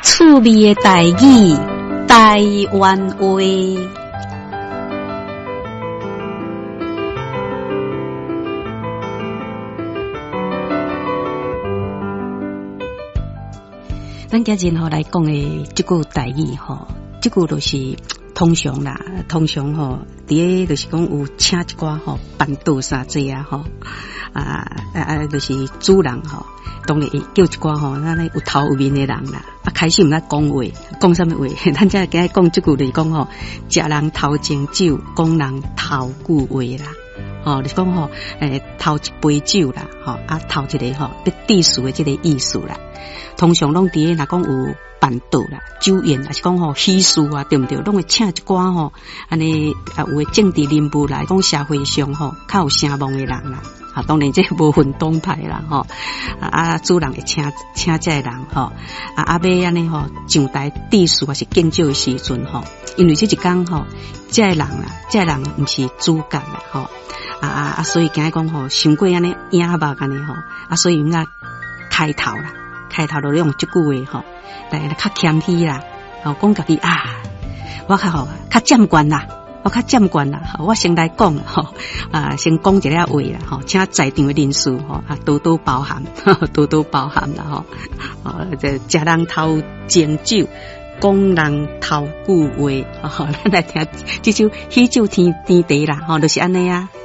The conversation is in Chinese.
趣味的台语，台湾话。咱今日来讲的这句台语这句就是通常啦，通常伫个就是讲有请一寡办桌啥子就是主人当然会叫一寡咱咧有头有面的人啦。开始毋知讲话，讲什么话？咱今日讲这句就是讲食人头前酒，讲人头句话啦。就是讲头一杯酒啦，头一个要致辞的这个意思啦。通常拢伫个若讲有办桌啦、酒宴啦，是讲喜事啊，对毋对？拢会请一寡安尼有诶政治人物来讲社会上较有声望诶人啦。当然这无分党派啦主人会请这个人要安尼上台致辞还是敬酒诶时阵因为这一天这个人啦，这个人毋是主角啦所以今日讲伤过安尼影目安尼所以应该开头就用这句话来较谦虚啦讲家己我较占冠啦。我较占冠啦，我先来讲先讲一个话啦，请在场的人士多多包涵，多多包涵啦这食人头前酒，讲人头句话咱来听这首喜酒天地啦就是安尼啊。